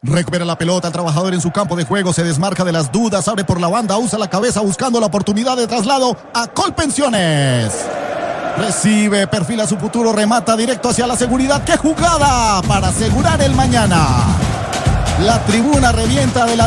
Recupera la pelota, el trabajador en su campo de juego, se desmarca de las dudas, abre por la banda, usa la cabeza buscando la oportunidad de traslado a Colpensiones. Recibe, perfila su futuro, remata directo hacia la seguridad. ¡Qué jugada para asegurar el mañana! La tribuna revienta de la